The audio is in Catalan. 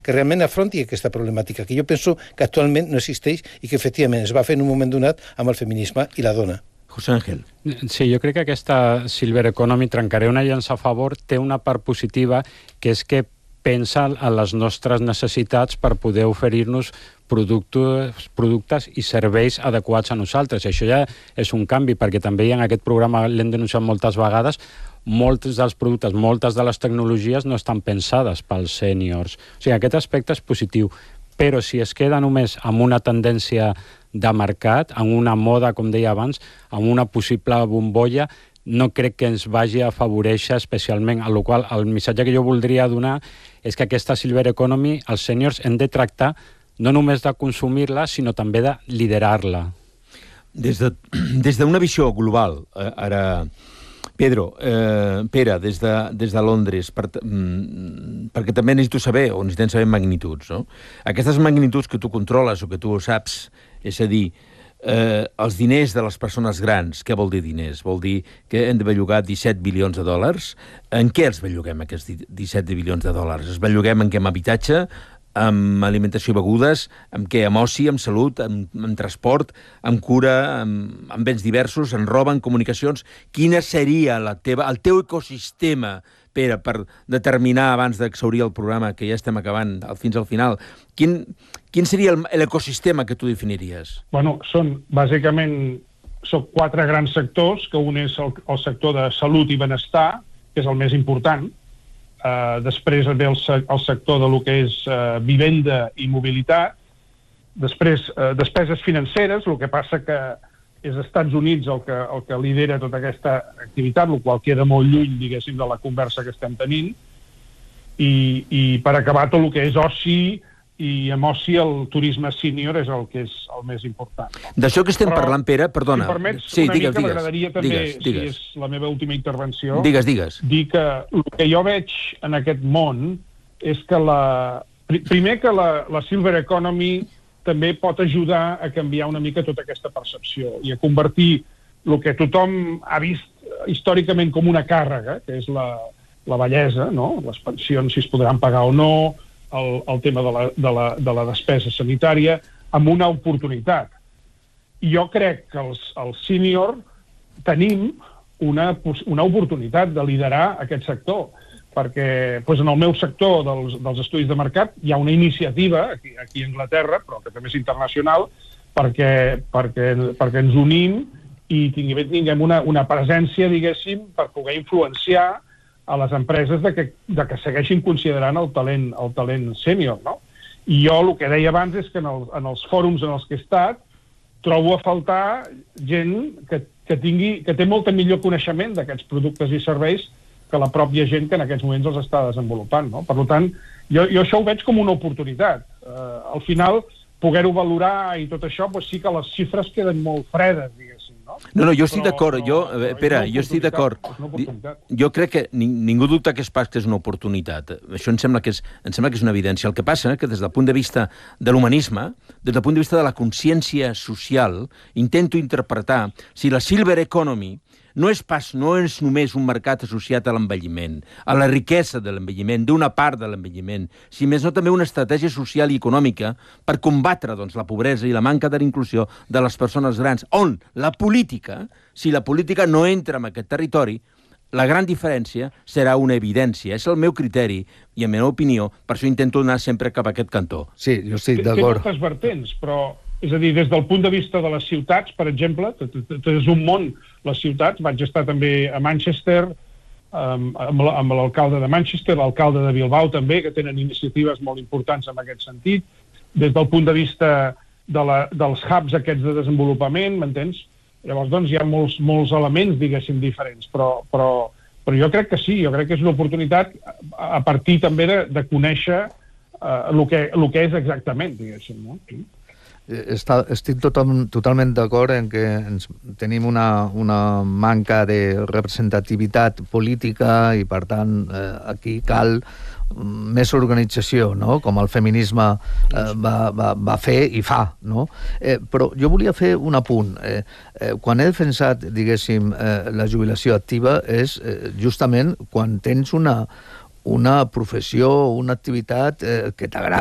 que realment afronti aquesta problemàtica, que jo penso que actualment no existeix i que efectivament es va fer en un moment donat amb el feminisme i la dona. José Ángel. Sí, jo crec que aquesta Silver Economy, trencaré una llança a favor, té una part positiva, que és que pensa en les nostres necessitats per poder oferir-nos productes i serveis adequats a nosaltres. Això ja és un canvi, perquè també en aquest programa l'hem denunciat moltes vegades, molts dels productes, moltes de les tecnologies no estan pensades pels sèniors. O sigui, aquest aspecte és positiu, però si es queda només amb una tendència de mercat, en una moda, com deia abans, amb una possible bombolla, no crec que ens vagi a afavorir especialment, a la qual el missatge que jo voldria donar és que aquesta Silver Economy, els sèniors hem de tractar no només de consumir-la, sinó també de liderar-la. Des d'una visió global, ara, Pere, des de Londres, perquè també necessito saber, o necessitem saber magnituds, no? Aquestes magnituds que tu controles o que tu saps, és a dir, els diners de les persones grans, què vol dir diners? Vol dir que hem de bellugar 17 bilions de dòlars. En què els belluguem, aquests 17 bilions de dòlars? Els belluguem en què? En habitatge, amb alimentació i begudes, amb què? Amb oci, amb salut, amb transport, amb cura, amb béns diversos, en roba, en comunicacions. Quina seria el teu ecosistema, Pere, per determinar, abans d'exhaurir el programa, que ja estem acabant fins al final, quin seria l'ecosistema que tu definiries? Bueno, bàsicament, són 4 grans sectors, que un és el sector de salut i benestar, que és el més important. Després ve el sector de lo que és vivenda i mobilitat. Després, despeses financeres, el que passa que és Estats Units el que lidera tota aquesta activitat, el qual queda molt lluny, diguéssim, de la conversa que estem tenint. I per acabar, tot el que és oci, i amb oci el turisme sènior és el que és el més important. D'això que estem parlant, Pere, perdona. Si em permets, sí, una digues, mica m'agradaria també, si és la meva última intervenció, digues. dir que el que jo veig en aquest món és que primer que la Silver Economy també pot ajudar a canviar una mica tota aquesta percepció i a convertir el que tothom ha vist històricament com una càrrega, que és la bellesa, no? Les pensions, si es podran pagar o no, el tema de la despesa sanitària, amb una oportunitat. I jo crec que els sènior tenim una oportunitat de liderar aquest sector, perquè en el meu sector dels estudis de mercat hi ha una iniciativa aquí a Anglaterra, però que també és internacional, perquè ens unim i tinguem una presència, diguéssim, per poder influenciar a les empreses de que segueixin considerant el talent sènior, no? I jo el que deia abans és que en els fòrums en els que he estat trobo a faltar gent que té molt millor coneixement d'aquests productes i serveis que la pròpia gent que en aquests moments els està desenvolupant, no? Per tant, jo això ho veig com una oportunitat. Al final, poder-ho valorar i tot això, sí que les xifres queden molt fredes, diguéssim, no? No, jo estic d'acord. Pere, jo estic d'acord. Jo crec que ningú dubta que és una oportunitat. Això em sembla que és una evidència. El que passa que des del punt de vista de l'humanisme, des del punt de vista de la consciència social, intento interpretar si la Silver Economy no és només un mercat associat a l'envelliment, a la riquesa de l'envelliment, d'una part de l'envelliment, si més no també una estratègia social i econòmica per combatre la pobresa i la manca de la inclusió de les persones grans, on la política, si la política no entra en aquest territori, la gran diferència serà una evidència. És el meu criteri i, en la meva opinió, per això intento anar sempre cap a aquest cantó. Sí, jo estic d'acord. Té moltes vertents, però... És a dir, des del punt de vista de les ciutats, per exemple, és un món, les ciutats. Vaig estar també a Manchester, amb l'alcalde de Manchester, l'alcalde de Bilbao també, que tenen iniciatives molt importants en aquest sentit. Des del punt de vista dels hubs aquests de desenvolupament, m'entens? Llavors, doncs, hi ha molts elements, diguéssim, diferents, però jo crec que sí, jo crec que és una oportunitat a partir també de conèixer el que és exactament, diguéssim, no? Estic totalment d'acord en que tenim una manca de representativitat política i, per tant, aquí cal més organització, no? Com el feminisme va fer i fa, no? Però jo volia fer un apunt. Quan he defensat, diguéssim, la jubilació activa és justament quan tens una professió, una activitat que t'agrada.